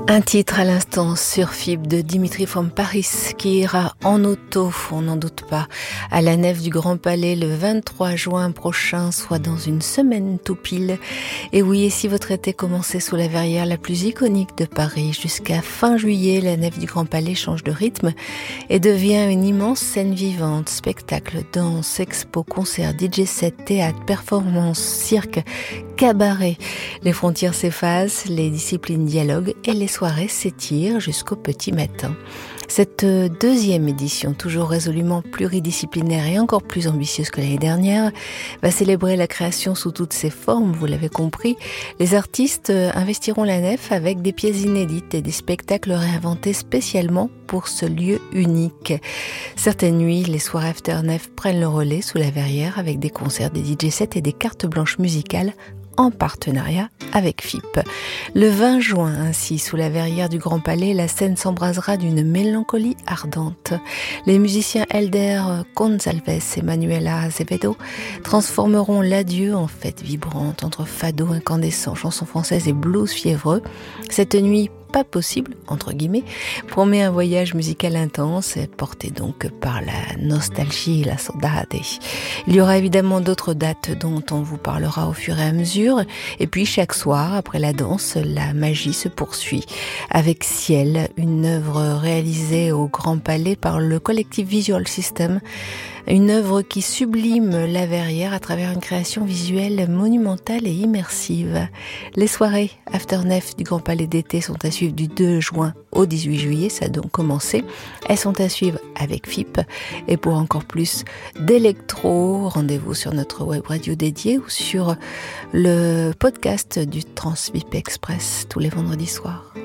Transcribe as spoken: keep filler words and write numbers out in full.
Un titre à l'instant sur F I B de Dimitri from Paris qui ira en auto, on n'en doute pas, à la nef du Grand Palais le vingt-trois juin prochain, soit dans une semaine tout pile. Et oui, et si votre été commençait sous la verrière la plus iconique de Paris, jusqu'à fin juillet, la nef du Grand Palais change de rythme et devient une immense scène vivante, spectacle, danse, expo, concert, D J set, théâtre, performance, cirque, cabaret. Les frontières s'effacent, les disciplines dialoguent et les soirée s'étire jusqu'au petit matin. Cette deuxième édition, toujours résolument pluridisciplinaire et encore plus ambitieuse que l'année dernière, va célébrer la création sous toutes ses formes, vous l'avez compris. Les artistes investiront la nef avec des pièces inédites et des spectacles réinventés spécialement pour ce lieu unique. Certaines nuits, les soirées after nef prennent le relais sous la verrière avec des concerts, des D J sets et des cartes blanches musicales en partenariat avec F I P. Le vingt juin, ainsi, sous la verrière du Grand Palais, la scène s'embrasera d'une mélancolie ardente. Les musiciens Helder Gonçalves et Manuela Azevedo transformeront l'adieu en fête vibrante entre fado incandescent, chansons françaises et blues fiévreux. Cette nuit pas possible, entre guillemets, promet un voyage musical intense, porté donc par la nostalgie et la saudade. Il y aura évidemment d'autres dates dont on vous parlera au fur et à mesure. Et puis chaque soir, après la danse, la magie se poursuit. Avec Ciel, une œuvre réalisée au Grand Palais par le collectif Visual System, une œuvre qui sublime la verrière à travers une création visuelle monumentale et immersive. Les soirées after nef du Grand Palais d'été sont à suivre du deux juin au dix-huit juillet, ça a donc commencé. Elles sont à suivre avec F I P. Et pour encore plus d'électro, rendez-vous sur notre web radio dédiée ou sur le podcast du Transvip Express tous les vendredis soirs.